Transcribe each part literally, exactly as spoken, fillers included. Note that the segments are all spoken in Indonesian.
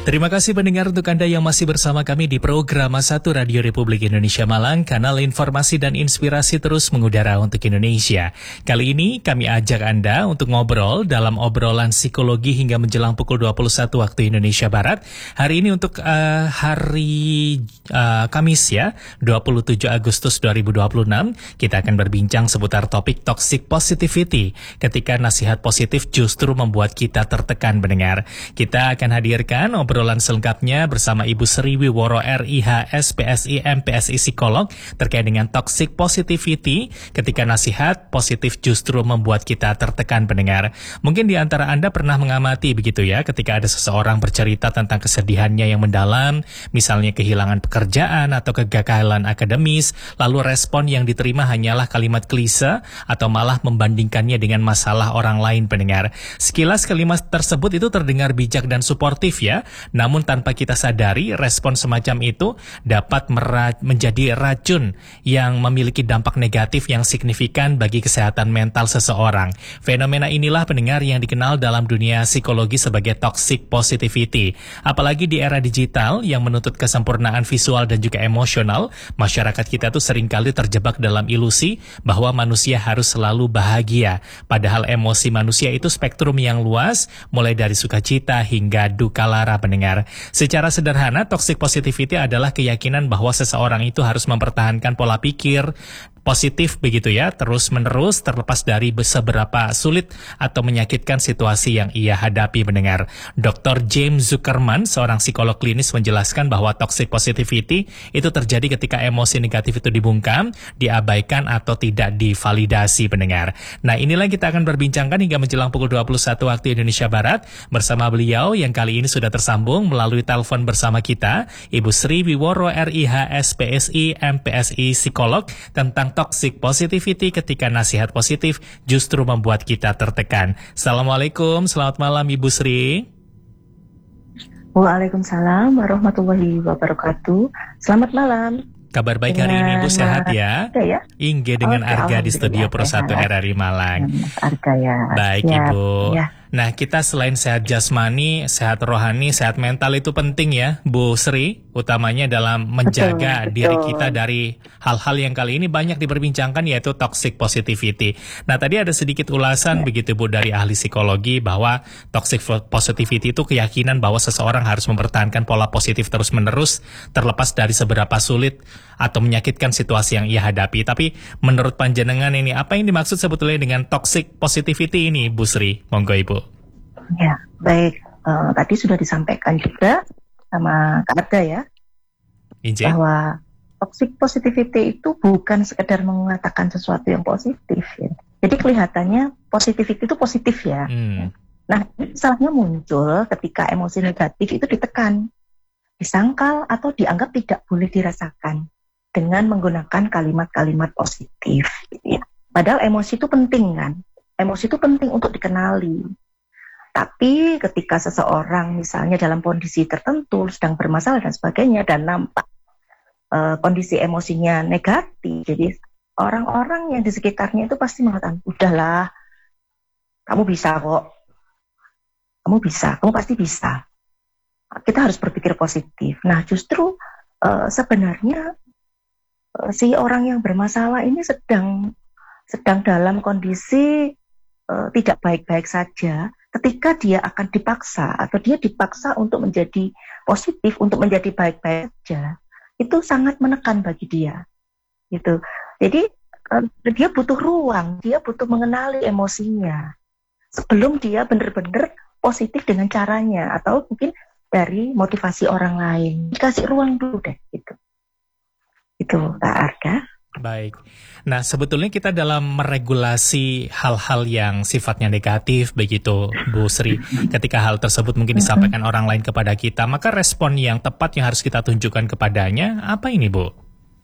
Terima kasih pendengar untuk Anda yang masih bersama kami di program satu Radio Republik Indonesia Malang, kanal informasi dan inspirasi terus mengudara untuk Indonesia. Kali ini kami ajak Anda untuk ngobrol dalam obrolan psikologi hingga menjelang pukul dua puluh satu waktu Indonesia Barat. Hari ini untuk uh, hari uh, Kamis ya, dua puluh tujuh Agustus dua ribu dua puluh enam, kita akan berbincang seputar topik toxic positivity, ketika nasihat positif justru membuat kita tertekan pendengar. Kita akan hadirkan obrolan Obrolan selengkapnya bersama Ibu Sri Wiworo R I H S P S I M P S I Psikolog terkait dengan toxic positivity, ketika nasihat positif justru membuat kita tertekan pendengar. Mungkin di antara Anda pernah mengamati begitu ya, ketika ada seseorang bercerita tentang kesedihannya yang mendalam, misalnya kehilangan pekerjaan atau kegagalan akademis, lalu respon yang diterima hanyalah kalimat klise atau malah membandingkannya dengan masalah orang lain pendengar. Sekilas kalimat tersebut itu terdengar bijak dan suportif ya, namun tanpa kita sadari, respon semacam itu dapat mera- menjadi racun yang memiliki dampak negatif yang signifikan bagi kesehatan mental seseorang. Fenomena inilah pendengar yang dikenal dalam dunia psikologi sebagai toxic positivity. Apalagi di era digital yang menuntut kesempurnaan visual dan juga emosional, masyarakat kita tuh seringkali terjebak dalam ilusi bahwa manusia harus selalu bahagia. Padahal emosi manusia itu spektrum yang luas, mulai dari sukacita hingga duka lara pendengar. Secara sederhana, toxic positivity adalah keyakinan bahwa seseorang itu harus mempertahankan pola pikir positif begitu ya, terus-menerus terlepas dari seberapa sulit atau menyakitkan situasi yang ia hadapi mendengar. doktor James Zuckerman, seorang psikolog klinis, menjelaskan bahwa toxic positivity itu terjadi ketika emosi negatif itu dibungkam, diabaikan atau tidak divalidasi pendengar. Nah, inilah yang kita akan berbincangkan hingga menjelang pukul dua puluh satu waktu Indonesia Barat bersama beliau yang kali ini sudah tersambung melalui telepon bersama kita, Ibu Sri Wiworo R I H S P S I M P S I Psikolog, tentang toxic positivity ketika nasihat positif justru membuat kita tertekan. Assalamualaikum, selamat malam Ibu Sri. Waalaikumsalam warahmatullahi wabarakatuh. Selamat malam. Kabar baik hari ini Ibu, sehat ya? Ya? Inge dengan Oke, Arga di studio Pro satu R R I Malang. Arga ya. Baik Siap. Ibu. Ya. Nah, kita selain sehat jasmani, sehat rohani, sehat mental itu penting ya, Bu Sri, utamanya dalam menjaga betul, diri betul. kita dari hal-hal yang kali ini banyak diperbincangkan, yaitu toxic positivity. Nah, tadi ada sedikit ulasan ya. begitu Bu dari ahli psikologi bahwa toxic positivity itu keyakinan bahwa seseorang harus mempertahankan pola positif terus-menerus terlepas dari seberapa sulit atau menyakitkan situasi yang ia hadapi. Tapi menurut panjenengan ini, apa yang dimaksud sebetulnya dengan toxic positivity ini, Bu Sri? Monggo Ibu. Ya, baik. Uh, tadi sudah disampaikan juga sama Kak Arga ya, Inje? bahwa toxic positivity itu bukan sekedar mengatakan sesuatu yang positif ya. Jadi kelihatannya positivity itu positif ya. Hmm. Nah, salahnya muncul ketika emosi negatif itu ditekan, disangkal atau dianggap tidak boleh dirasakan dengan menggunakan kalimat-kalimat positif gitu ya. Padahal emosi itu penting kan. Emosi itu penting untuk dikenali. Tapi ketika seseorang misalnya dalam kondisi tertentu sedang bermasalah dan sebagainya dan nampak uh, kondisi emosinya negatif, jadi orang-orang yang di sekitarnya itu pasti mengatakan, udahlah, kamu bisa kok, kamu bisa, kamu pasti bisa. Kita harus berpikir positif. Nah, justru uh, sebenarnya uh, si orang yang bermasalah ini sedang sedang dalam kondisi uh, tidak baik-baik saja. Ketika dia akan dipaksa atau dia dipaksa untuk menjadi positif, untuk menjadi baik-baik saja, itu sangat menekan bagi dia. Gitu. Jadi uh, dia butuh ruang, dia butuh mengenali emosinya sebelum dia benar-benar positif dengan caranya atau mungkin dari motivasi orang lain. Dikasih ruang dulu deh, gitu. Itu Kak Arga. Baik. Nah, sebetulnya kita dalam meregulasi hal-hal yang sifatnya negatif, begitu Bu Sri, ketika hal tersebut mungkin disampaikan mm-hmm. orang lain kepada kita, maka respon yang tepat yang harus kita tunjukkan kepadanya, apa ini Bu? Oke,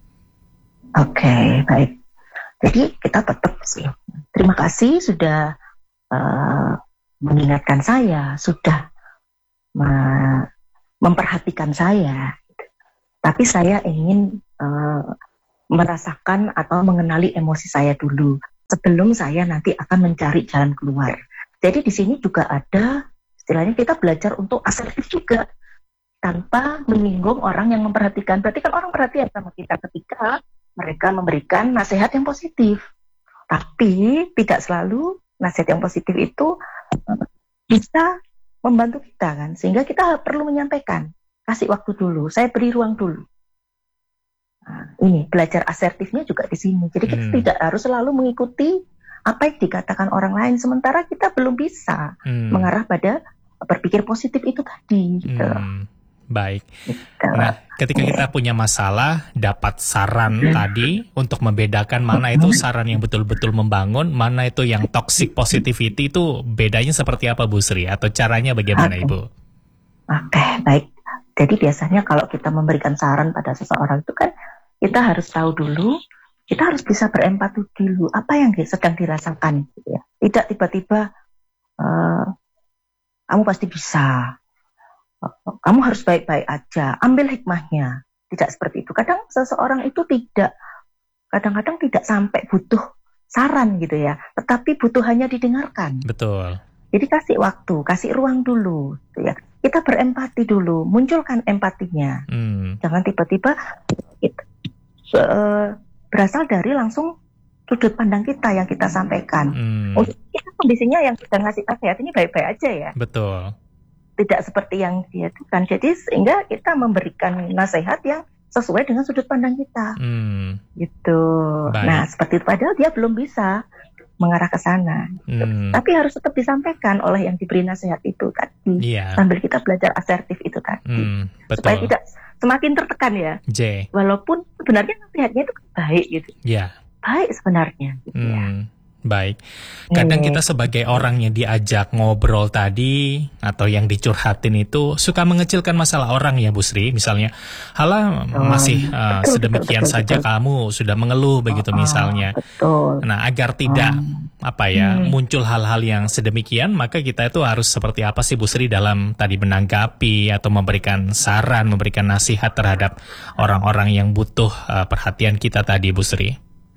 okay, baik. Jadi kita tetap sih, terima kasih sudah uh, mengingatkan saya, sudah me- memperhatikan saya. Tapi saya ingin uh, merasakan atau mengenali emosi saya dulu sebelum saya nanti akan mencari jalan keluar. Jadi di sini juga ada istilahnya kita belajar untuk asertif juga. tanpa menyinggung orang yang memperhatikan. Berarti kan orang perhatian sama kita ketika mereka memberikan nasihat yang positif. Tapi tidak selalu nasihat yang positif itu bisa membantu kita kan. Sehingga kita perlu menyampaikan, kasih waktu dulu, saya beri ruang dulu. Nah, ini belajar asertifnya juga di sini. Jadi kita hmm. tidak harus selalu mengikuti apa yang dikatakan orang lain, sementara kita belum bisa hmm. mengarah pada berpikir positif itu tadi. Gitu. Hmm. Baik. Nah, ketika kita punya masalah, dapat saran tadi untuk membedakan mana itu saran yang betul-betul membangun, mana itu yang toxic positivity, itu bedanya seperti apa Bu Sri? Atau caranya bagaimana okay. Ibu? Oke, okay, baik. Jadi biasanya kalau kita memberikan saran pada seseorang itu kan kita harus tahu dulu, kita harus bisa berempati dulu apa yang sedang dirasakan. Gitu ya. Tidak tiba-tiba, uh, kamu pasti bisa. Kamu harus baik-baik aja, ambil hikmahnya. Tidak seperti itu. Kadang seseorang itu tidak, kadang-kadang tidak sampai butuh saran gitu ya, tetapi butuh hanya didengarkan. Betul. Jadi kasih waktu, kasih ruang dulu gitu ya. Kita berempati dulu, munculkan empatinya. Hmm. Jangan tiba-tiba kita, uh, berasal dari langsung sudut pandang kita yang kita sampaikan. Hmm. Oh, kita kondisinya yang sedang ngasih nasihat ini baik-baik aja ya. Betul. Tidak seperti yang dia itu kan. Jadi sehingga kita memberikan nasihat yang sesuai dengan sudut pandang kita. Hmm. Gitu. Baik. Nah, seperti itu padahal dia belum bisa mengarah ke sana. Hmm. Tapi harus tetap disampaikan oleh yang diberi nasihat itu tadi. Yeah. Sambil kita belajar asertif itu tadi. Hmm, supaya tidak semakin tertekan ya. J. Walaupun sebenarnya nasihatnya itu baik gitu. Yeah. Baik sebenarnya gitu hmm. ya. Baik, kadang kita sebagai orang yang diajak ngobrol tadi atau yang dicurhatin itu suka mengecilkan masalah orang ya Bu Sri. Misalnya, halah masih uh, betul, sedemikian betul, saja betul. Kamu sudah mengeluh begitu oh, misalnya. Betul. Nah, agar tidak um, apa ya hmm. muncul hal-hal yang sedemikian, maka kita itu harus seperti apa sih Bu Sri dalam tadi menanggapi atau memberikan saran, memberikan nasihat terhadap orang-orang yang butuh uh, perhatian kita tadi Bu Sri.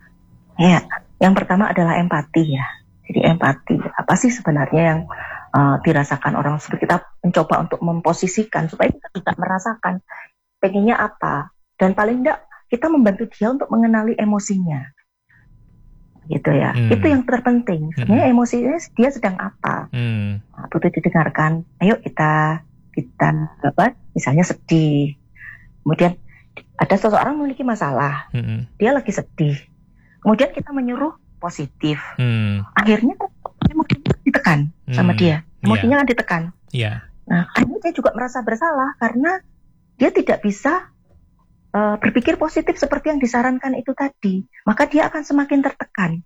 Ya. Yang pertama adalah empati ya. Jadi empati, apa sih sebenarnya yang uh, dirasakan orang tersebut. Kita mencoba untuk memposisikan supaya kita juga merasakan pengennya apa. Dan paling tidak kita membantu dia untuk mengenali emosinya. Gitu ya. Hmm. Itu yang terpenting. Sebenarnya hmm. emosinya dia sedang apa. Hmm. Nah, butuh didengarkan. Ayo kita, kita apa? Misalnya sedih. Kemudian ada seseorang memiliki masalah. Hmm. Dia lagi sedih. Kemudian kita menyuruh positif. Hmm. Akhirnya emosinya ditekan hmm. sama dia. Emosinya yeah. ditekan. Yeah. Nah, akhirnya dia juga merasa bersalah karena dia tidak bisa uh, berpikir positif seperti yang disarankan itu tadi. Maka dia akan semakin tertekan.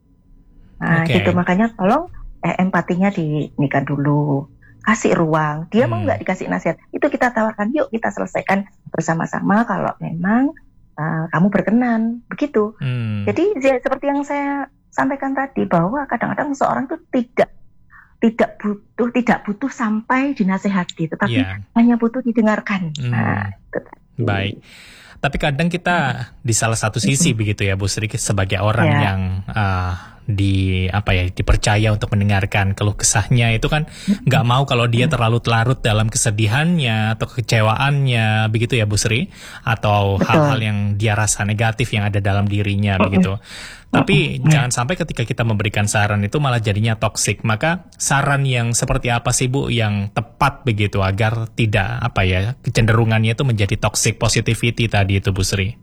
Nah, okay. gitu. Makanya tolong eh, empatinya dinikan dulu. Kasih ruang. Dia hmm. mau nggak dikasih nasihat? Itu kita tawarkan. Yuk kita selesaikan bersama-sama kalau memang Uh, kamu berkenan, begitu. Hmm. Jadi ya, seperti yang saya sampaikan tadi bahwa kadang-kadang seorang itu tidak tidak butuh tidak butuh sampai dinasehati, tetapi yeah. hanya butuh didengarkan. Hmm. Nah, itu tadi. Baik. Tapi kadang kita di salah satu sisi hmm. begitu ya Bu Sri sebagai orang yeah. yang uh, di apa ya dipercaya untuk mendengarkan keluh kesahnya itu kan nggak mm-hmm. mau kalau dia terlalu larut dalam kesedihannya atau kekecewaannya begitu ya Bu Sri, atau Betul. hal-hal yang dia rasa negatif yang ada dalam dirinya mm-hmm. begitu. Tapi mm-hmm. jangan sampai ketika kita memberikan saran itu malah jadinya toksik. Maka saran yang seperti apa sih Bu yang tepat begitu agar tidak apa ya kecenderungannya itu menjadi toxic positivity tadi itu Bu Sri?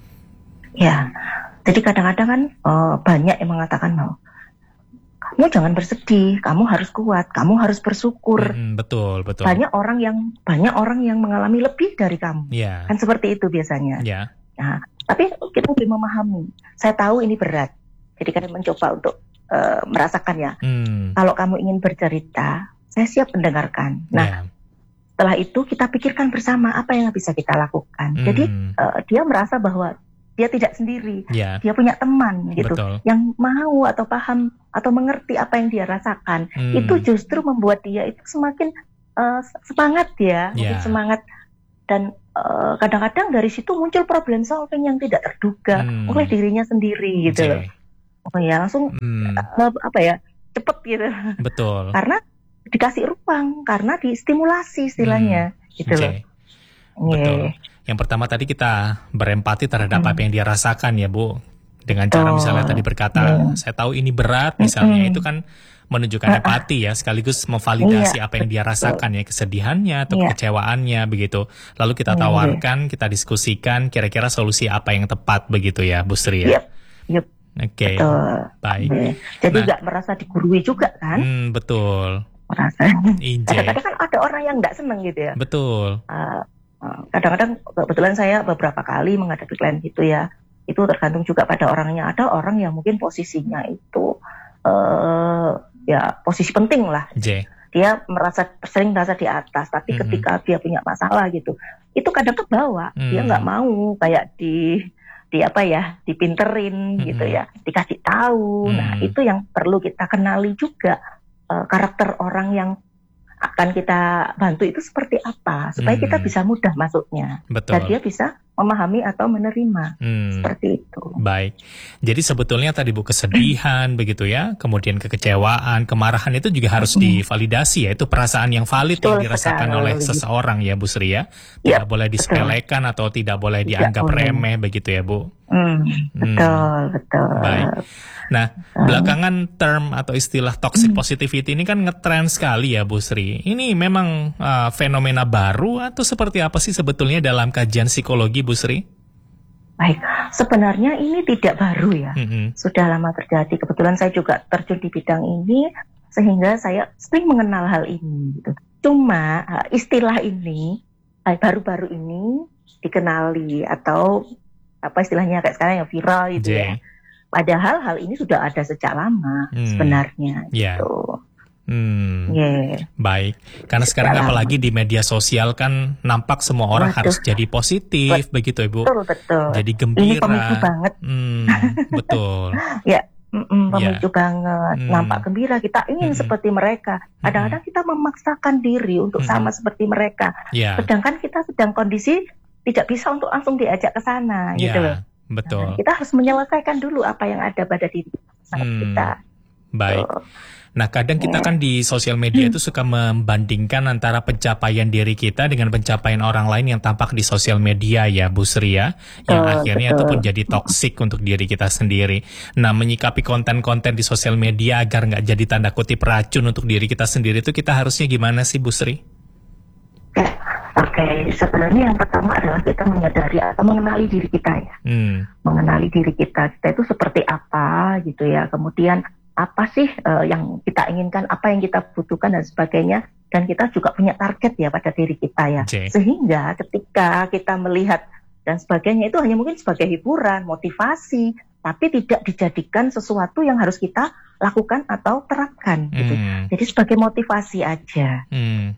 Ya. Jadi kadang-kadang kan uh, banyak yang mengatakan bahwa kamu jangan bersedih, kamu harus kuat, kamu harus bersyukur. Mm, betul, betul. Banyak orang yang banyak orang yang mengalami lebih dari kamu. Yeah. Kan seperti itu biasanya. Yeah. Nah, tapi kita lebih memahami. Saya tahu ini berat. Jadi kalian mencoba untuk uh, merasakannya. Mm. Kalau kamu ingin bercerita, saya siap mendengarkan. Nah, yeah. setelah itu kita pikirkan bersama apa yang bisa kita lakukan. Mm. Jadi uh, dia merasa bahwa dia tidak sendiri, yeah. dia punya teman gitu, Betul. yang mau atau paham atau mengerti apa yang dia rasakan. Hmm. Itu justru membuat dia itu semakin uh, semangat ya, yeah. semangat. Dan uh, kadang-kadang dari situ muncul problem solving yang tidak terduga hmm. oleh dirinya sendiri gitu. Okay. Oh ya langsung hmm. uh, apa ya cepet gitu. Betul. Karena dikasih ruang, karena distimulasi istilahnya hmm. gitu okay. loh. Betul. Yang pertama tadi kita berempati terhadap hmm. apa yang dia rasakan ya Bu. Dengan cara oh. misalnya tadi berkata, yeah. saya tahu ini berat misalnya, mm-hmm. itu kan menunjukkan uh-uh. empati ya, sekaligus memvalidasi yeah. apa yang dia rasakan ya, kesedihannya atau yeah. kekecewaannya begitu. Lalu kita tawarkan, yeah. kita diskusikan kira-kira solusi apa yang tepat begitu ya Bu Sri ya. Yep. Yep. Oke, okay. Baik. Okay. Jadi nggak nah. merasa digurui juga kan? Hmm, betul. Merasa. Kadang-kadang kan ada orang yang nggak seneng gitu ya. Betul. Uh, kadang-kadang kebetulan saya beberapa kali menghadapi klien gitu ya. Itu tergantung juga pada orangnya. Ada orang yang mungkin posisinya itu uh, ya posisi penting lah. J. Dia merasa sering merasa di atas, tapi mm-hmm. ketika dia punya masalah gitu, itu kadang kebawa. Mm. Dia nggak mau kayak di di apa ya, dipinterin mm-hmm. gitu ya, dikasih tahu. Mm. Nah itu yang perlu kita kenali juga, uh, karakter orang yang akan kita bantu itu seperti apa, supaya hmm. kita bisa mudah masuknya. Betul. Dan dia bisa memahami atau menerima. Hmm. Seperti itu. Baik. Jadi sebetulnya tadi Bu kesedihan begitu ya, kemudian kekecewaan, kemarahan itu juga harus hmm. divalidasi ya. Itu perasaan yang valid betul yang dirasakan sekali. Oleh seseorang ya Bu Sri ya. Tidak ya, boleh disepelekan betul. Atau tidak boleh dianggap tidak remeh boleh. Begitu ya Bu. Hmm. Betul, hmm. betul. Baik. Nah, belakangan term atau istilah toxic positivity ini kan ngetren sekali ya Bu Sri. Ini memang uh, fenomena baru atau seperti apa sih sebetulnya dalam kajian psikologi Bu Sri? Baik, sebenarnya ini tidak baru ya. Mm-hmm. Sudah lama terjadi. Kebetulan saya juga terjun di bidang ini sehingga saya sering mengenal hal ini. Gitu. Cuma uh, istilah ini uh, baru-baru ini dikenali atau apa istilahnya kayak sekarang yang viral gitu ya. Padahal hal ini sudah ada sejak lama hmm. sebenarnya yeah. gitu. Hmm. Yeah. Baik, karena sejak sekarang lama. Apalagi di media sosial kan nampak semua orang Waduh. Harus jadi positif Bet- begitu Ibu. Betul betul. Jadi gembira. Ini pemicu banget. Hmm, betul. ya, mm-mm, pemicu yeah. banget. Hmm. Nampak gembira. Kita ingin hmm. seperti mereka. Kadang-kadang hmm. kita memaksakan diri untuk hmm. sama seperti mereka. Yeah. Sedangkan kita sedang kondisi tidak bisa untuk langsung diajak ke sana, yeah. gitu loh. Betul. Nah, kita harus menyelesaikan dulu apa yang ada pada diri hmm, kita. Baik. So, nah, kadang kita kan di sosial media itu suka membandingkan antara pencapaian diri kita dengan pencapaian orang lain yang tampak di sosial media ya, Bu Sri ya, yang betul, akhirnya betul. Itu pun jadi toksik untuk diri kita sendiri. Nah, menyikapi konten-konten di sosial media agar nggak jadi tanda kutip racun untuk diri kita sendiri itu kita harusnya gimana sih, Bu Sri? Oke, okay, sebenarnya yang pertama adalah kita menyadari atau mengenali diri kita ya. Hmm. Mengenali diri kita, kita itu seperti apa gitu ya. Kemudian apa sih uh, yang kita inginkan, apa yang kita butuhkan dan sebagainya. Dan kita juga punya target ya pada diri kita ya. Okay. Sehingga ketika kita melihat dan sebagainya itu hanya mungkin sebagai hiburan, motivasi. Tapi tidak dijadikan sesuatu yang harus kita lakukan atau terapkan gitu. Hmm. Jadi sebagai motivasi aja. Hmm.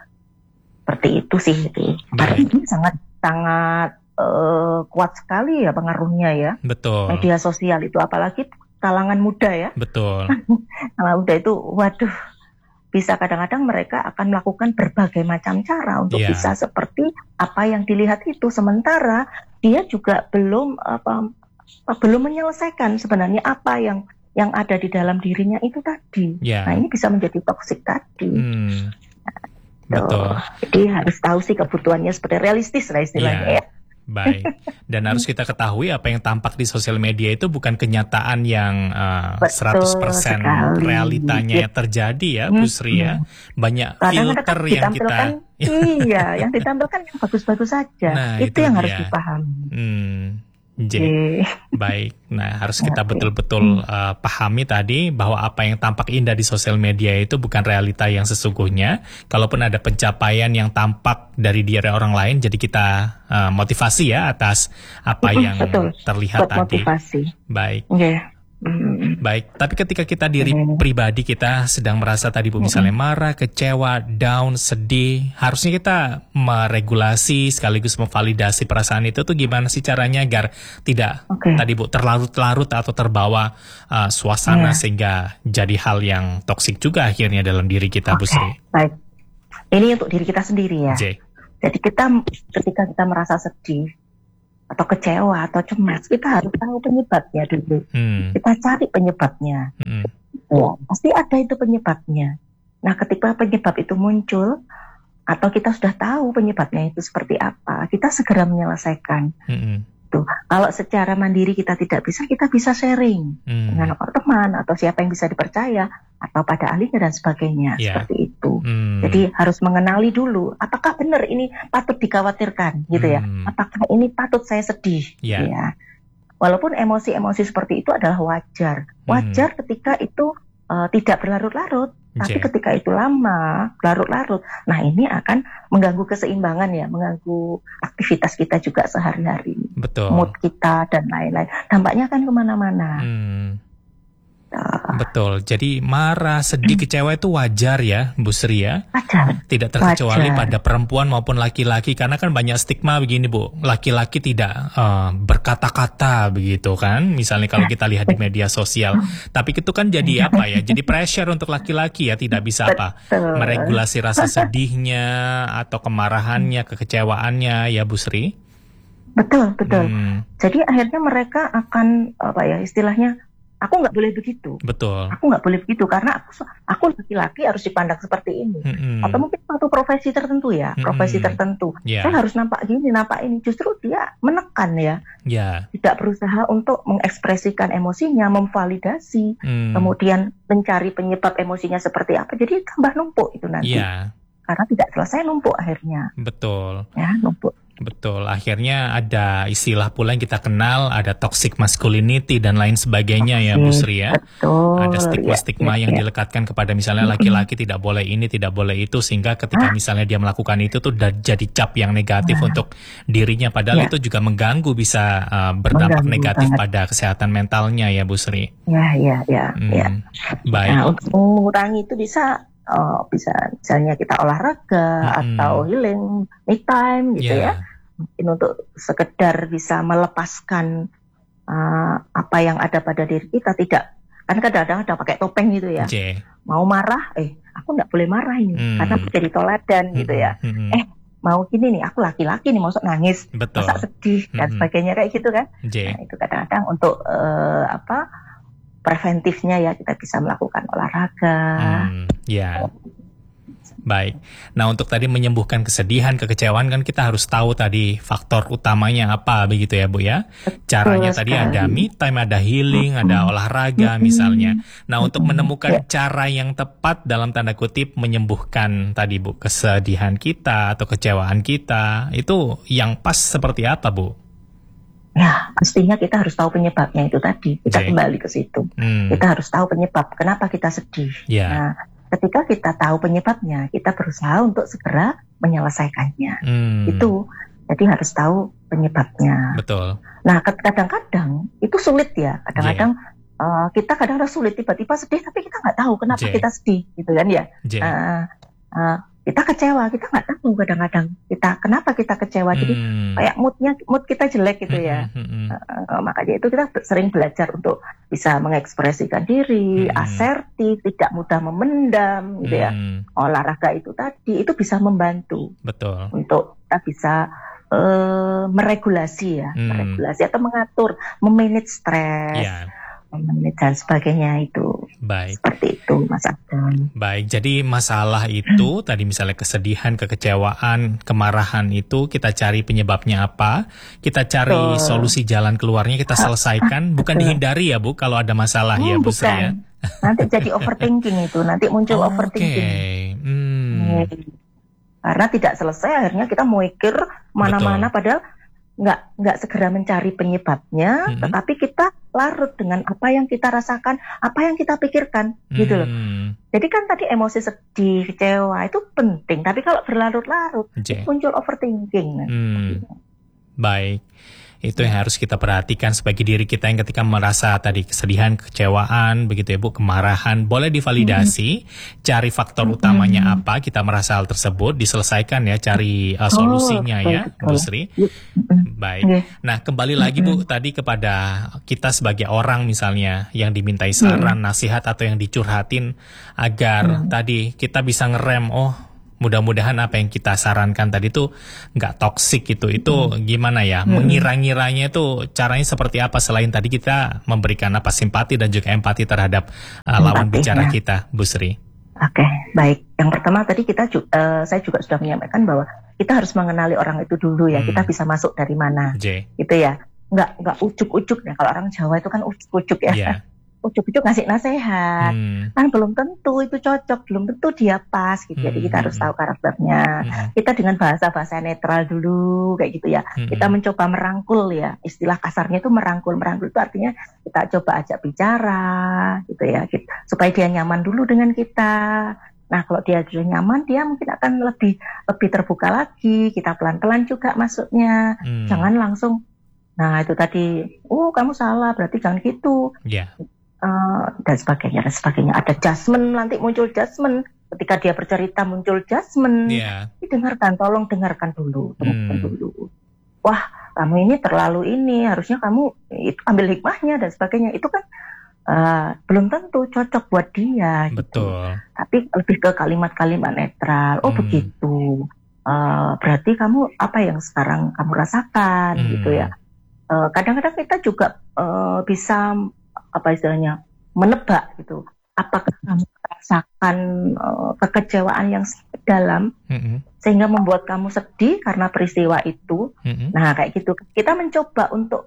Seperti itu sih, gitu. Karena ini sangat sangat uh, kuat sekali ya pengaruhnya ya. Betul. Media sosial itu apalagi kalangan muda ya. Betul. Kalangan muda itu, waduh, bisa kadang-kadang mereka akan melakukan berbagai macam cara untuk yeah. bisa seperti apa yang dilihat itu. Sementara dia juga belum apa, belum menyelesaikan sebenarnya apa yang yang ada di dalam dirinya itu tadi. Yeah. Nah ini bisa menjadi toksik tadi. Hmm. Betul. Jadi harus tahu sih kebutuhannya seperti realistis lah istilahnya ya. ya. Baik. Dan harus kita ketahui apa yang tampak di sosial media itu bukan kenyataan yang uh, seratus persen realitanya yang terjadi ya, Bu Sri ya. Banyak kadang filter yang kita iya, yang ditampilkan yang bagus-bagus saja. Nah, itu, itu yang dia. Harus dipahami. Hmm. J. Baik. Nah, harus kita betul-betul uh, pahami tadi bahwa apa yang tampak indah di sosial media itu bukan realita yang sesungguhnya. Kalaupun ada pencapaian yang tampak dari diri orang lain, jadi kita uh, motivasi ya atas apa yang betul. Terlihat Buat tadi. Motivasi. Baik. Yeah. Mm. Baik, tapi ketika kita diri mm. pribadi kita sedang merasa tadi Bu misalnya marah, kecewa, down, sedih, harusnya kita meregulasi sekaligus memvalidasi perasaan itu tuh gimana sih caranya agar tidak okay. tadi Bu terlarut-larut atau terbawa uh, suasana yeah. sehingga jadi hal yang toksik juga akhirnya dalam diri kita, okay. Bu Sri. Baik, ini untuk diri kita sendiri ya. J. Jadi kita ketika kita merasa sedih atau kecewa atau cemas, kita harus tahu penyebabnya dulu. Hmm. Kita cari penyebabnya. Hmm. Ya, pasti ada itu penyebabnya. Nah, ketika penyebab itu muncul, atau kita sudah tahu penyebabnya itu seperti apa, kita segera menyelesaikan. Mm-hmm. Tuh, kalau secara mandiri kita tidak bisa, kita bisa sharing mm. dengan teman atau siapa yang bisa dipercaya atau pada ahlinya dan sebagainya, yeah. seperti itu. Mm. Jadi harus mengenali dulu, apakah benar ini patut dikhawatirkan, gitu mm. ya? Apakah ini patut saya sedih, yeah. ya? Walaupun emosi-emosi seperti itu adalah wajar, wajar mm. ketika itu uh, tidak berlarut-larut. Tapi okay. ketika itu lama, larut-larut, nah ini akan mengganggu keseimbangan ya, mengganggu aktivitas kita juga sehari-hari. Betul. Mood kita dan lain-lain. Dampaknya kan kemana-mana. Hmm. Uh. Betul. Jadi marah, sedih, kecewa itu wajar ya, Bu Sri ya? Wajar. Tidak terkecuali wajar. Pada perempuan maupun laki-laki, karena kan banyak stigma begini Bu, laki-laki tidak uh, berkata-kata begitu kan, misalnya kalau kita lihat di media sosial. Tapi itu kan jadi apa ya, jadi pressure untuk laki-laki ya, tidak bisa apa, meregulasi rasa sedihnya atau kemarahannya, kekecewaannya ya Bu Sri? Betul, betul. Hmm. Jadi akhirnya mereka akan, apa ya, istilahnya, aku nggak boleh begitu. Betul. Aku nggak boleh begitu karena aku aku laki-laki harus dipandang seperti ini. Mm-hmm. Atau mungkin suatu profesi tertentu ya, mm-hmm. profesi tertentu. Yeah. Saya harus nampak gini, nampak ini. Justru dia menekan ya. Yeah. Tidak berusaha untuk mengekspresikan emosinya, memvalidasi, mm. kemudian mencari penyebab emosinya seperti apa. Jadi tambah numpuk itu nanti. Yeah. Karena tidak selesai numpuk akhirnya. Betul. Ya, numpuk. Betul, akhirnya ada istilah pula yang kita kenal, ada toxic masculinity dan lain sebagainya ya Bu Sri ya. Betul. Ada stigma-stigma ya, ya, yang ya. dilekatkan kepada misalnya laki-laki tidak boleh ini, tidak boleh itu, sehingga ketika ah. misalnya dia melakukan itu tuh jadi cap yang negatif ah. untuk dirinya, padahal ya. itu juga mengganggu, bisa uh, berdampak mengganggu negatif banget pada kesehatan mentalnya ya Bu Sri. Ya, ya, ya. Hmm. ya. Baik. Nah, untuk mengurangi itu bisa Oh, bisa misalnya kita olahraga hmm. atau healing, me time gitu yeah. ya. Mungkin untuk sekedar bisa melepaskan uh, apa yang ada pada diri kita, tidak kan kadang-kadang ada pakai topeng gitu ya. J. Mau marah, eh aku nggak boleh marah ini hmm. karena menjadi toladan hmm. gitu ya. Hmm. Eh mau gini nih, aku laki-laki nih, masuk nangis, masa sedih hmm. dan sebagainya kayak gitu kan. J. Nah, itu kadang-kadang untuk uh, apa? preventifnya ya, kita bisa melakukan olahraga. Hmm, ya, baik. Nah, untuk tadi menyembuhkan kesedihan, kekecewaan kan kita harus tahu tadi faktor utamanya apa begitu ya Bu ya. Caranya Betul tadi sekali. Ada me time, ada healing, mm-hmm. ada olahraga mm-hmm. misalnya. Nah, untuk menemukan yeah. cara yang tepat dalam tanda kutip menyembuhkan tadi Bu kesedihan kita atau kecewaan kita, itu yang pas seperti apa Bu? Ya, pastinya kita harus tahu penyebabnya itu tadi. Kita Jay. kembali ke situ. Hmm. Kita harus tahu penyebab kenapa kita sedih. Yeah. Nah, ketika kita tahu penyebabnya, kita berusaha untuk segera menyelesaikannya. Hmm. Itu, jadi harus tahu penyebabnya. Betul. Nah, kadang-kadang itu sulit ya. Kadang-kadang uh, kita kadang-kadang sulit tiba-tiba sedih, tapi kita nggak tahu kenapa Jay. kita sedih, gitu kan ya. Uh, uh, kita kecewa, kita nggak tahu kadang-kadang kita kenapa kita kecewa, hmm. jadi kayak moodnya mood kita jelek gitu ya. Hmm, hmm, hmm. Uh, makanya itu kita sering belajar untuk bisa mengekspresikan diri, hmm. asertif, tidak mudah memendam, gitu hmm. ya. Olahraga itu tadi itu bisa membantu. Betul. Untuk kita bisa uh, meregulasi ya, hmm. meregulasi atau mengatur, memanage stres. Yeah. menit dan sebagainya itu. Baik. Seperti itu Mas Adam. Baik, jadi masalah itu hmm. tadi misalnya kesedihan, kekecewaan, kemarahan itu kita cari penyebabnya apa, kita cari Betul. solusi jalan keluarnya, kita selesaikan, bukan Betul. dihindari ya Bu kalau ada masalah hmm, ya Bu Sri ya. Nanti jadi overthinking itu, nanti muncul oh, overthinking. Okay. Hmm. Karena tidak selesai akhirnya kita mikir mana-mana padahal nggak nggak segera mencari penyebabnya, mm-hmm. tetapi kita larut dengan apa yang kita rasakan, apa yang kita pikirkan, mm-hmm. gitu loh. Jadi kan tadi emosi sedih, kecewa itu penting, tapi kalau berlarut-larut J. muncul overthinking. Mm. Baik. Itu yang harus kita perhatikan sebagai diri kita yang ketika merasa tadi kesedihan, kekecewaan, begitu ya Bu, kemarahan, boleh divalidasi, mm-hmm. cari faktor mm-hmm. utamanya apa, kita merasa hal tersebut, diselesaikan ya, cari uh, solusinya oh, ya, Bu Sri. Mm-hmm. Baik. Mm-hmm. Nah, kembali lagi Bu, mm-hmm. tadi kepada kita sebagai orang misalnya, yang dimintai saran, mm-hmm. nasihat, atau yang dicurhatin, agar mm-hmm. tadi kita bisa ngerem, oh, mudah-mudahan apa yang kita sarankan tadi itu nggak toksik gitu. Itu gimana ya? Hmm. Mengira-ngiranya itu caranya seperti apa selain tadi kita memberikan apa simpati dan juga empati terhadap uh, lawan bicara kita, Bu Sri? Oke, baik. Yang pertama tadi kita ju- uh, saya juga sudah menyampaikan bahwa kita harus mengenali orang itu dulu ya. Hmm. Kita bisa masuk dari mana, J. gitu ya. Nggak nggak ujuk-ujuk ya. Kalau orang Jawa itu kan ujuk-ujuk ya. Yeah. Ujuk-ujuk ngasih nasihat, hmm. kan belum tentu itu cocok, belum tentu dia pas gitu. Hmm. Jadi kita harus tahu karakternya. Hmm. Kita dengan bahasa-bahasa netral dulu kayak gitu ya. Hmm. Kita mencoba merangkul ya. Istilah kasarnya itu merangkul. Merangkul itu artinya kita coba ajak bicara gitu ya. Gitu. Supaya dia nyaman dulu dengan kita. Nah kalau dia sudah nyaman, dia mungkin akan lebih lebih terbuka lagi. Kita pelan-pelan juga masuknya. Hmm. Jangan langsung, nah itu tadi, oh kamu salah, berarti jangan gitu. Yeah. Uh, dan sebagainya dan sebagainya. Ada judgement, nanti muncul judgement ketika dia bercerita, muncul judgement. Yeah. Dengarkan, tolong dengarkan dulu, dengarkan hmm. dulu. Wah, kamu ini terlalu ini, harusnya kamu itu ambil hikmahnya dan sebagainya. Itu kan uh, belum tentu cocok buat dia. Betul. Gitu. Tapi lebih ke kalimat-kalimat netral. Oh hmm. begitu. Uh, berarti kamu apa yang sekarang kamu rasakan hmm. gitu ya. Uh, kadang-kadang kita juga uh, bisa apa istilahnya menebak gitu, apakah kamu merasakan uh, kekecewaan yang dalam mm-hmm. sehingga membuat kamu sedih karena peristiwa itu. Mm-hmm. Nah kayak gitu kita mencoba untuk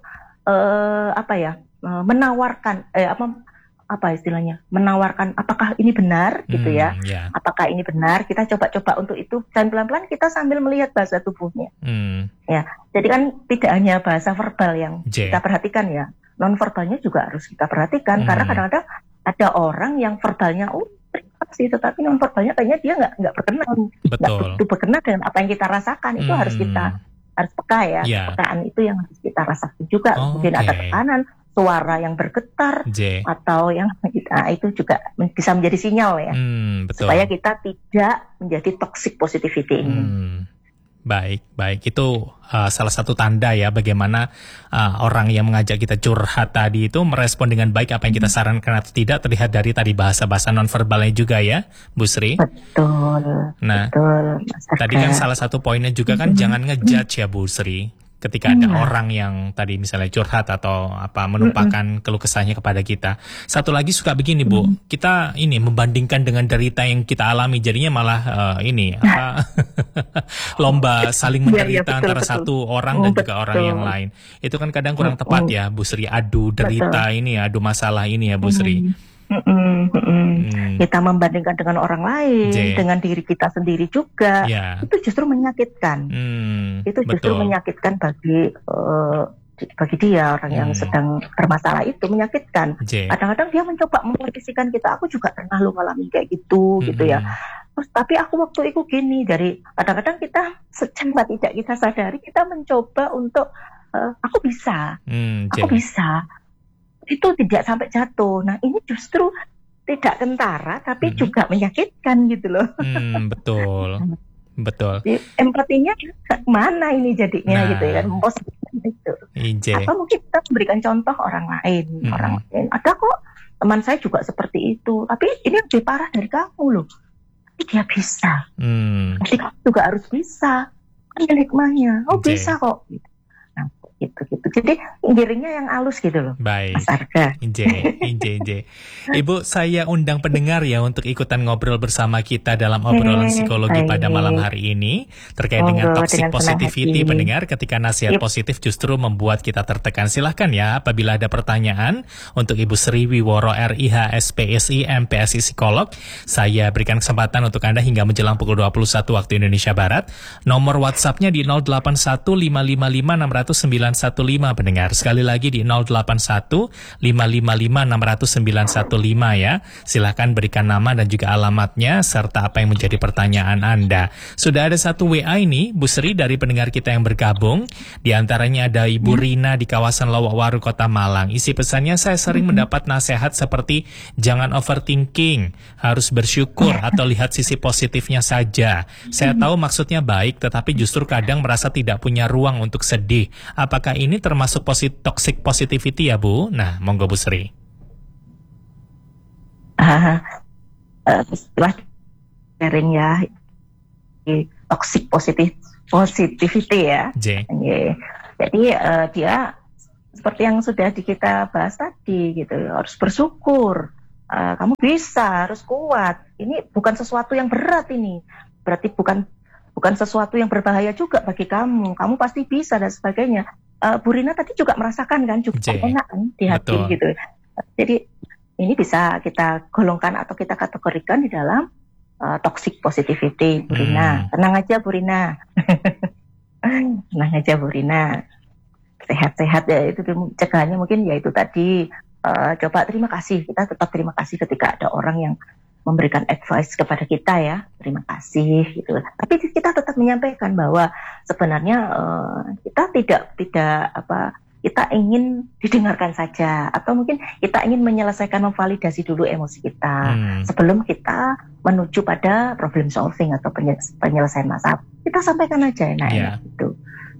uh, apa ya uh, menawarkan eh apa apa istilahnya menawarkan apakah ini benar gitu ya, mm, yeah. apakah ini benar, kita coba-coba untuk itu dan pelan-pelan kita sambil melihat bahasa tubuhnya. Mm. Ya jadi kan tidak hanya bahasa verbal yang J. kita perhatikan ya, non verbalnya juga harus kita perhatikan. Hmm. Karena kadang-kadang ada orang yang verbalnya oh terima kasih, tetapi non verbalnya kayaknya dia nggak nggak berkenan, nggak begitu berkenan dengan apa yang kita rasakan. Itu hmm. harus kita harus peka ya, yeah. pekaan itu yang harus kita rasakan juga. Oh, mungkin okay. ada tekanan, suara yang bergetar J. atau yang kita itu juga bisa menjadi sinyal ya, hmm, betul. Supaya kita tidak menjadi toxic positivity ini. Hmm. Baik, baik. Itu uh, salah satu tanda ya bagaimana uh, orang yang mengajak kita curhat tadi itu merespon dengan baik apa yang kita sarankan atau tidak, terlihat dari tadi bahasa-bahasa nonverbalnya juga ya, Bu Sri. Betul. Nah, betul. Tadi kan salah satu poinnya juga kan mm-hmm. jangan ngejudge ya Bu Sri. Ketika ada hmm. orang yang tadi misalnya curhat atau apa menumpahkan hmm. keluh kesahnya kepada kita. Satu lagi suka begini Bu, hmm. kita ini membandingkan dengan derita yang kita alami, jadinya malah uh, ini apa lomba saling menderita ya, ya, betul, antara betul. satu orang oh, dan betul. juga orang yang lain. Itu kan kadang kurang tepat ya Bu Sri, adu derita betul. ini, adu masalah ini ya Bu Sri. Hmm. Mm-mm, mm-mm. Hmm. Kita membandingkan dengan orang lain, J. dengan diri kita sendiri juga, yeah. itu justru menyakitkan. Hmm, itu justru betul. menyakitkan bagi uh, bagi dia orang hmm. yang sedang bermasalah itu, menyakitkan. J. Kadang-kadang dia mencoba memposisikan kita, aku juga pernah lo ngalamin kayak gitu, hmm. gitu ya. Terus tapi aku waktu itu gini, dari kadang-kadang kita secara tidak kita sadari kita mencoba untuk uh, aku bisa, hmm, aku bisa. Itu tidak sampai jatuh. Nah ini justru tidak kentara tapi hmm. juga menyakitkan gitu loh. Hmm, betul, betul. Empatinya mana ini jadinya nah. gitu ya kan? Itu. Apa mungkin kita memberikan contoh orang lain, hmm. orang lain. Ada kok teman saya juga seperti itu, tapi ini lebih parah dari kamu loh. Tapi dia bisa. Hmm. Jadi kamu juga harus bisa. Kan hikmahnya. Oh J. bisa kok. Gitu gitu. Jadi giringnya yang halus gitu loh. Baik. Mas Arga. Inje, inje, inje. Ibu, saya undang pendengar ya untuk ikutan ngobrol bersama kita dalam obrolan psikologi Baik. pada malam hari ini terkait Monggo, dengan toxic dengan positivity pendengar, ketika nasihat yep. positif justru membuat kita tertekan. Silahkan ya apabila ada pertanyaan untuk Ibu Sri Wiworo R I H S P S I M P S I Psikolog. Saya berikan kesempatan untuk Anda hingga menjelang pukul dua puluh satu waktu Indonesia Barat. Nomor WhatsApp-nya di nol delapan satu lima lima lima enam nol sembilan satu lima pendengar. Sekali lagi di nol delapan satu lima lima lima enam nol sembilan satu lima ya. Silakan berikan nama dan juga alamatnya serta apa yang menjadi pertanyaan Anda. Sudah ada satu W A ini Bu Sri dari pendengar kita yang bergabung. Di antaranya ada Ibu Rina di kawasan Lowokwaru Kota Malang. Isi pesannya, saya sering mendapat nasihat seperti jangan overthinking, harus bersyukur atau lihat sisi positifnya saja. Saya tahu maksudnya baik tetapi justru kadang merasa tidak punya ruang untuk sedih. Apakah ini termasuk posit- toxic positivity ya Bu? Nah, monggo Bu Sri. Uh, uh, setelah sharing ya, toxic positif positivity ya. J. Yeah. Jadi uh, dia seperti yang sudah di kita bahas tadi gitu, harus bersyukur. uh, kamu bisa, harus kuat. Ini bukan sesuatu yang berat ini. Berarti bukan bukan sesuatu yang berbahaya juga bagi kamu. Kamu pasti bisa dan sebagainya. Uh, Bu Rina tadi juga merasakan kan, juga J. enak kan di hati Betul. gitu. Jadi ini bisa kita golongkan atau kita kategorikan di dalam uh, toxic positivity, Bu Rina. Hmm. Tenang aja Bu Rina. Tenang aja Bu Rina. Sehat-sehat ya, itu cegahannya mungkin ya itu tadi. Uh, coba terima kasih, kita tetap terima kasih ketika ada orang yang memberikan advice kepada kita ya, terima kasih gitu. Tapi kita tetap menyampaikan bahwa sebenarnya uh, kita tidak tidak apa kita ingin didengarkan saja, atau mungkin kita ingin menyelesaikan, memvalidasi dulu emosi kita hmm. sebelum kita menuju pada problem solving atau penyelesaian masalah. Kita sampaikan aja enak-enak yeah. gitu.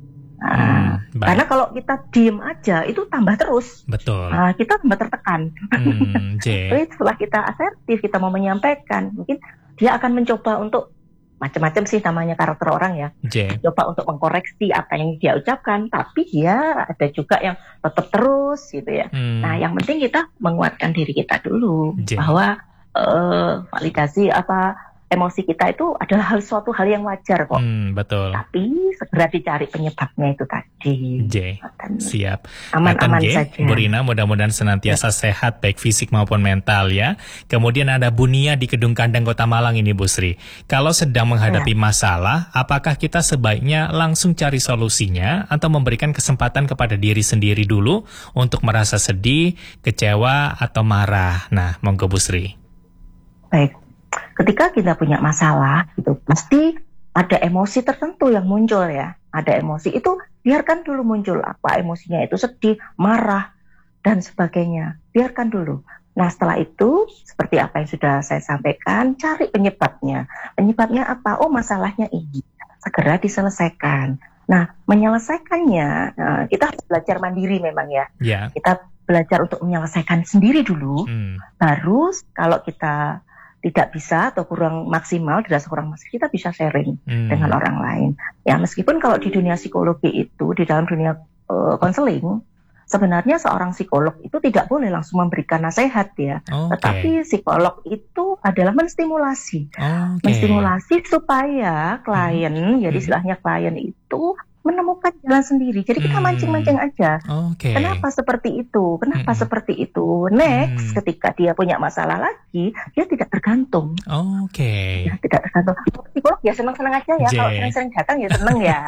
Nah, hmm, karena kalau kita diem aja itu tambah terus. Betul. Nah, kita tambah tertekan. Hmm, Jadi setelah kita asertif, kita mau menyampaikan, mungkin dia akan mencoba untuk macam-macam sih namanya karakter orang ya. J. Coba untuk mengkoreksi apa yang dia ucapkan, tapi dia ada juga yang tetap terus gitu ya. Hmm. Nah, yang penting kita menguatkan diri kita dulu J. bahwa uh, validasi apa emosi kita itu adalah hal suatu hal yang wajar kok. Hmm, betul. Tapi segera dicari penyebabnya itu tadi. J. Siap. Aman-aman saja. Bu Rina mudah-mudahan senantiasa ya. sehat baik fisik maupun mental ya. Kemudian ada Bu Nia di Kedung Kandang Kota Malang ini Bu Sri. Kalau sedang menghadapi ya. masalah, apakah kita sebaiknya langsung cari solusinya atau memberikan kesempatan kepada diri sendiri dulu untuk merasa sedih, kecewa atau marah? Nah, monggo Bu Sri. Baik. Ketika kita punya masalah, itu pasti ada emosi tertentu yang muncul ya. Ada emosi itu biarkan dulu muncul, apa emosinya itu sedih, marah dan sebagainya. Biarkan dulu. Nah setelah itu seperti apa yang sudah saya sampaikan, cari penyebabnya. Penyebabnya apa? Oh masalahnya ini. Segera diselesaikan. Nah menyelesaikannya kita harus belajar mandiri memang ya. Yeah. Kita belajar untuk menyelesaikan sendiri dulu. Hmm. Baru kalau kita tidak bisa atau kurang maksimal, dirasa kurang maksimal, kita bisa sharing hmm. dengan orang lain. Ya meskipun kalau di dunia psikologi itu, di dalam dunia konseling, uh, sebenarnya seorang psikolog itu tidak boleh langsung memberikan nasihat ya. Okay. Tetapi psikolog itu adalah menstimulasi. Okay. Menstimulasi supaya klien, hmm. jadi istilahnya klien itu menemukan jalan sendiri. Jadi kita mancing-mancing aja. Okay. Kenapa seperti itu? Kenapa hmm. seperti itu? Next, hmm. ketika dia punya masalah lagi, dia tidak tergantung. Oke. Okay. Dia tidak tergantung. Psikolog ya senang-senang aja ya. J. Kalau sering-sering datang ya senang ya.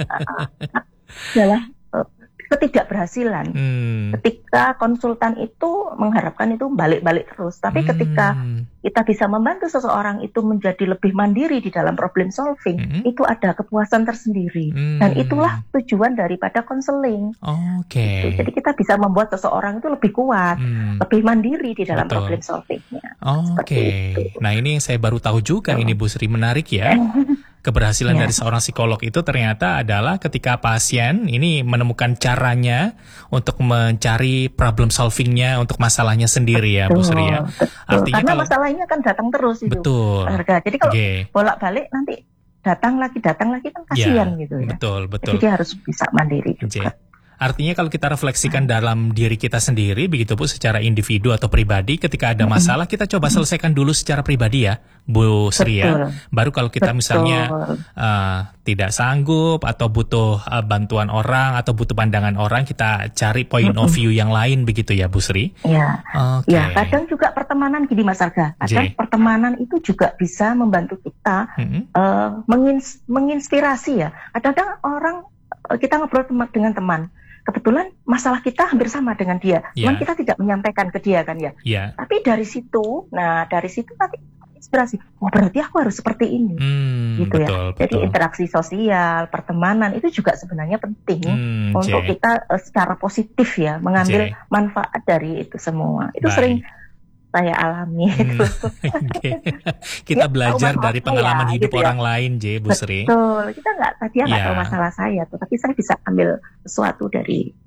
Adalah uh, ketidakberhasilan. Hmm. Ketika konsultan itu mengharapkan itu balik-balik terus. Tapi hmm. ketika kita bisa membantu seseorang itu menjadi lebih mandiri di dalam problem solving, hmm. itu ada kepuasan tersendiri. Hmm. Dan itulah tujuan daripada konseling. Oke. Okay. Gitu. Jadi kita bisa membuat seseorang itu lebih kuat, hmm. lebih mandiri di dalam Betul. problem solvingnya. Oke. Okay. Nah ini saya baru tahu juga oh. ini Bu Sri, menarik ya. Keberhasilan ya. dari seorang psikolog itu ternyata adalah ketika pasien ini menemukan caranya untuk mencari problem solvingnya untuk masalahnya sendiri ya, Bu Sri ya. Artinya karena kalau, masalahnya kan datang terus itu. Betul. Harga. Jadi kalau okay. bolak-balik nanti datang lagi, datang lagi kan kasihan ya, gitu ya. Betul, betul. Jadi dia harus bisa mandiri juga. Okay. Artinya kalau kita refleksikan dalam diri kita sendiri, begitu Bu, secara individu atau pribadi, ketika ada masalah, kita coba selesaikan dulu secara pribadi ya, Bu Sri ya. Baru kalau kita Betul. misalnya uh, tidak sanggup, atau butuh uh, bantuan orang, atau butuh pandangan orang, kita cari point of view yang lain, begitu ya Bu Sri? Ya, okay. ya kadang juga pertemanan gini Mas Arga, kadang J. pertemanan itu juga bisa membantu kita mm-hmm. uh, mengins- menginspirasi ya. Kadang-kadang orang, kita ngobrol dengan teman, kebetulan masalah kita hampir sama dengan dia, yeah. cuman kita tidak menyampaikan ke dia kan ya. Yeah. Tapi dari situ, nah dari situ nanti inspirasi. Oh berarti aku harus seperti ini, hmm, gitu betul, ya. Betul. Jadi interaksi sosial, pertemanan itu juga sebenarnya penting hmm, untuk J. kita uh, secara positif ya mengambil J. manfaat dari itu semua. Itu Bye. sering saya alami. Hmm, itu. Okay. Kita ya, belajar dari pengalaman saya, hidup gitu orang ya. lain, J, Bu Sri. Betul. Kita nggak tadi nggak yeah. tahu masalah saya tuh, tapi saya bisa ambil sesuatu dari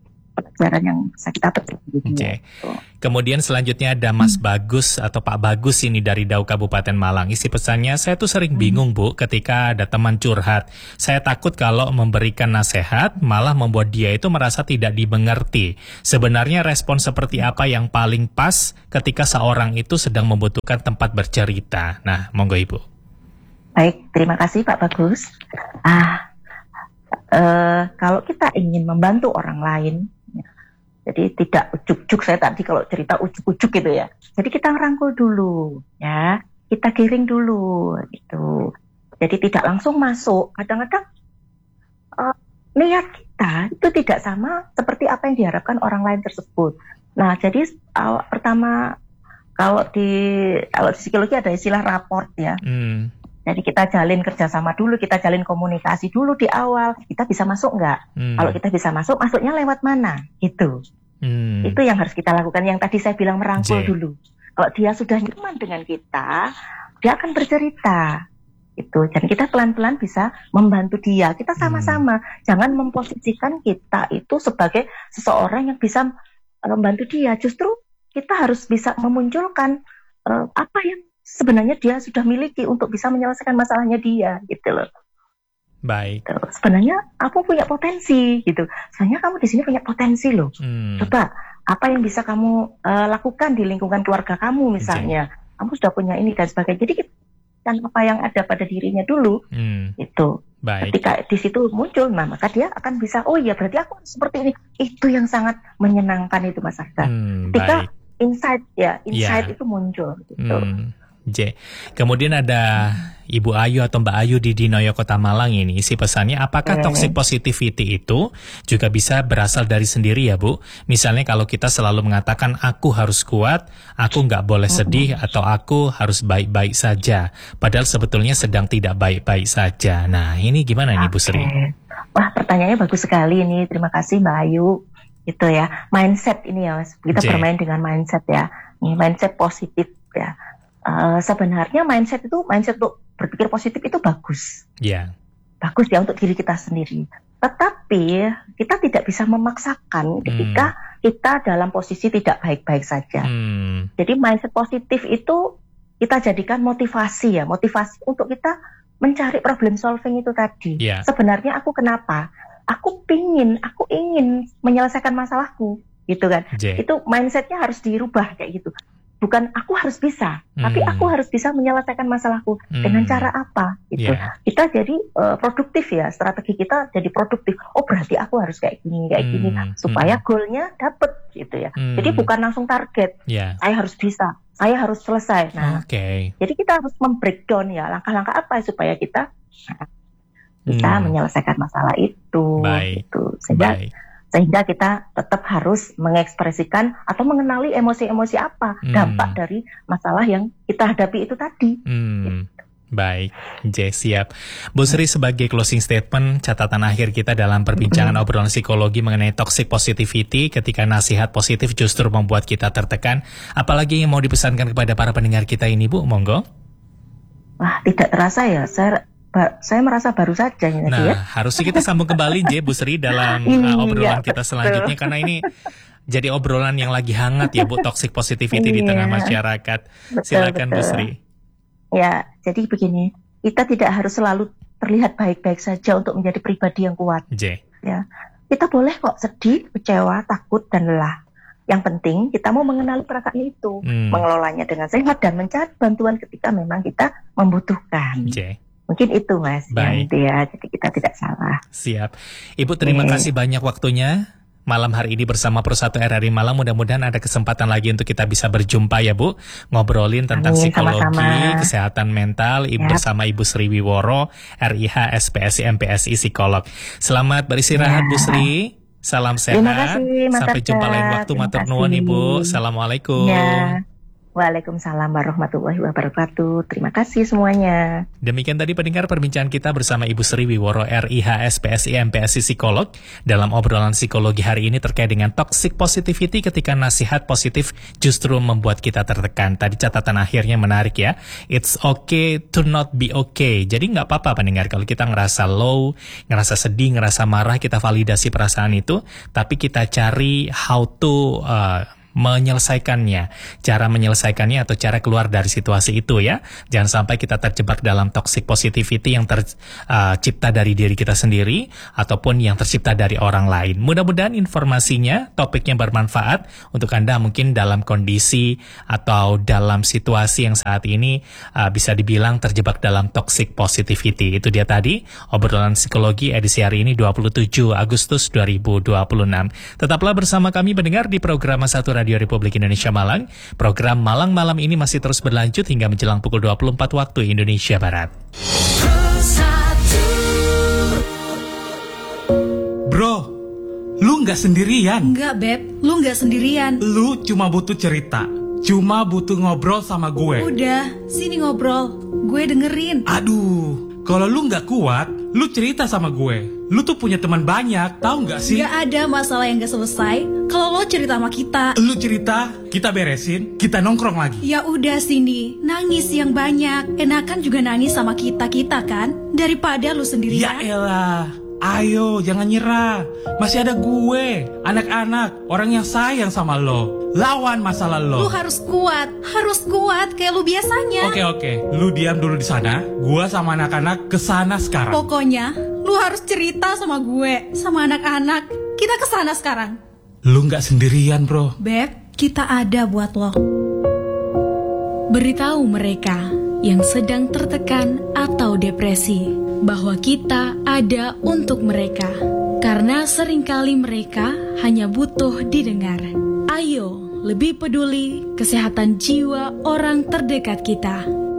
pelajaran yang bisa kita petik. Gitu. Okay. Kemudian selanjutnya ada Mas hmm. Bagus atau Pak Bagus ini dari Dau Kabupaten Malang. Isi pesannya, saya tuh sering bingung Bu ketika ada teman curhat. Saya takut kalau memberikan nasihat malah membuat dia itu merasa tidak dimengerti. Sebenarnya respon seperti apa yang paling pas ketika seorang itu sedang membutuhkan tempat bercerita? Nah, monggo Ibu. Baik, terima kasih Pak Bagus. Ah, uh, kalau kita ingin membantu orang lain, jadi tidak ujuk-ujuk, saya tadi kalau cerita ujuk-ujuk gitu ya. Jadi kita rangkul dulu, ya, kita giring dulu, gitu. Jadi tidak langsung masuk. Kadang-kadang uh, niat kita itu tidak sama seperti apa yang diharapkan orang lain tersebut. Nah, jadi uh, pertama kalau di kalau di psikologi ada istilah raport ya. Hmm. Jadi kita jalin kerjasama dulu, kita jalin komunikasi dulu di awal. Kita bisa masuk nggak? Hmm. Kalau kita bisa masuk, masuknya lewat mana? Itu. Hmm. Itu yang harus kita lakukan. Yang tadi saya bilang merangkul J. dulu. Kalau dia sudah nyaman dengan kita, dia akan bercerita. Itu. Dan kita pelan-pelan bisa membantu dia. Kita sama-sama. Hmm. Jangan memposisikan kita itu sebagai seseorang yang bisa membantu dia. Justru kita harus bisa memunculkan uh, apa yang sebenarnya dia sudah miliki untuk bisa menyelesaikan masalahnya dia, gitu loh. Baik. Gitu. Sebenarnya aku punya potensi, gitu. Sebenarnya kamu di sini punya potensi loh. Hmm. Coba apa yang bisa kamu uh, lakukan di lingkungan keluarga kamu misalnya. Okay. Kamu sudah punya ini dan sebagainya. Jadi kan apa yang ada pada dirinya dulu, hmm. itu. Baik. Ketika di situ muncul, nah maka dia akan bisa, oh iya berarti aku seperti ini. Itu yang sangat menyenangkan itu Mas Arda. Hmm, Ketika baik. insight ya, insight yeah. itu muncul, gitu. Hmm. J. Kemudian ada Ibu Ayu atau Mbak Ayu di Dinoyo Kota Malang ini. Isi pesannya, apakah hmm. toxic positivity itu juga bisa berasal dari sendiri ya Bu? Misalnya kalau kita selalu mengatakan aku harus kuat, aku nggak boleh sedih, hmm. atau aku harus baik-baik saja. Padahal sebetulnya sedang tidak baik-baik saja. Nah ini gimana okay. nih Bu Sri? Wah pertanyaannya bagus sekali nih. Terima kasih Mbak Ayu. Itu ya, mindset ini ya. Kita J. bermain dengan mindset ya. Mindset positif ya. Uh, sebenarnya mindset itu mindset untuk berpikir positif itu bagus, yeah. bagus ya untuk diri kita sendiri. Tetapi kita tidak bisa memaksakan ketika hmm. kita dalam posisi tidak baik-baik saja. Hmm. Jadi mindset positif itu kita jadikan motivasi ya, motivasi untuk kita mencari problem solving itu tadi. Yeah. Sebenarnya aku kenapa? Aku pingin, aku ingin menyelesaikan masalahku, gitu kan? J. Itu mindsetnya harus dirubah kayak gitu. Bukan aku harus bisa, hmm. tapi aku harus bisa menyelesaikan masalahku hmm. dengan cara apa gitu. Yeah. Kita jadi uh, produktif ya, strategi kita jadi produktif. Oh berarti aku harus kayak gini, kayak hmm. gini supaya hmm. goalnya dapet gitu ya. Hmm. Jadi bukan langsung target. Yeah. Saya harus bisa, saya harus selesai. Nah, okay. jadi kita harus membreakdown ya langkah-langkah apa supaya kita bisa hmm. menyelesaikan masalah itu. Baik. Gitu. Sehingga Baik. Sehingga kita tetap harus mengekspresikan atau mengenali emosi-emosi apa hmm. dampak dari masalah yang kita hadapi itu tadi. Hmm. Baik, J, siap. Bu Sri, sebagai closing statement, catatan akhir kita dalam perbincangan hmm. obrolan psikologi mengenai toxic positivity, ketika nasihat positif justru membuat kita tertekan, apalagi yang mau dipesankan kepada para pendengar kita ini, Bu? Monggo. Wah, tidak terasa ya, saya... saya merasa baru saja ini. Nah, ya. harusnya kita sambung kembali J, Bu Sri, dalam uh, obrolan ya, kita selanjutnya, karena ini jadi obrolan yang lagi hangat ya Bu, toxic positivity iya. di tengah masyarakat. Betul, Silakan betul. Bu Sri. Ya, jadi begini, kita tidak harus selalu terlihat baik-baik saja untuk menjadi pribadi yang kuat. J. Ya, kita boleh kok sedih, kecewa, takut, dan lelah. Yang penting kita mau mengenali perasaan itu, hmm. mengelolanya dengan sehat dan mencari bantuan ketika memang kita membutuhkan. J. Mungkin itu Mas, yang dia, jadi kita tidak salah. Siap. Ibu terima yeah. kasih banyak waktunya malam hari ini bersama Persatu R R I Malang. Mudah-mudahan ada kesempatan lagi untuk kita bisa berjumpa ya Bu, ngobrolin tentang Amin, psikologi, sama-sama. kesehatan mental, Ibu yep. bersama Ibu Sri Wiworo, R I H, S P S I, M P S I, psikolog. Selamat beristirahat yeah. Bu Sri. Salam sehat. Terima kasih, Mas Sampai jumpa lain waktu. Matur nuwun Ibu. Assalamualaikum. Yeah. Waalaikumsalam warahmatullahi wabarakatuh. Terima kasih semuanya. Demikian tadi pendengar perbincangan kita bersama Ibu Sri Wiworo R I H S P S I M P S I Psikolog dalam obrolan psikologi hari ini terkait dengan toxic positivity ketika nasihat positif justru membuat kita tertekan. Tadi catatan akhirnya menarik ya. It's okay to not be okay. Jadi nggak apa-apa pendengar kalau kita ngerasa low, ngerasa sedih, ngerasa marah, kita validasi perasaan itu, tapi kita cari how to uh, menyelesaikannya, cara menyelesaikannya atau cara keluar dari situasi itu ya. Jangan sampai kita terjebak dalam toxic positivity yang tercipta uh, dari diri kita sendiri ataupun yang tercipta dari orang lain. Mudah-mudahan informasinya, topiknya bermanfaat untuk Anda mungkin dalam kondisi atau dalam situasi yang saat ini uh, bisa dibilang terjebak dalam toxic positivity. Itu dia tadi obrolan psikologi edisi hari ini dua puluh tujuh Agustus dua ribu dua puluh enam. Tetaplah bersama kami mendengar di program satu Radio Republik Indonesia Malang. Program Malang Malam ini masih terus berlanjut hingga menjelang pukul dua puluh empat waktu Indonesia Barat. Bro, lu nggak sendirian. Nggak, Beb, lu nggak sendirian. Lu cuma butuh cerita, cuma butuh ngobrol sama gue. Udah, sini ngobrol, gue dengerin. Aduh, kalau lu nggak kuat, lu cerita sama gue. Lu tuh punya teman banyak, tahu nggak sih? Nggak ada masalah yang nggak selesai kalau lo cerita sama kita. Lu cerita, kita beresin, kita nongkrong lagi. Ya udah sini, nangis yang banyak. Enakan juga nangis sama kita-kita kan, daripada lu sendirian. Ya elah, ayo jangan nyerah. Masih ada gue, anak-anak, orang yang sayang sama lo. Lawan masalah lo. Lu harus kuat, harus kuat kayak lu biasanya. Oke oke, lu diam dulu di sana. Gua sama anak-anak kesana sekarang. Pokoknya, lu harus cerita sama gue, sama anak-anak. Kita kesana sekarang. Lu nggak sendirian, bro. Beb, kita ada buat lo. Beritahu mereka yang sedang tertekan atau depresi bahwa kita ada untuk mereka. Karena seringkali mereka hanya butuh didengar. Ayo, lebih peduli kesehatan jiwa orang terdekat kita.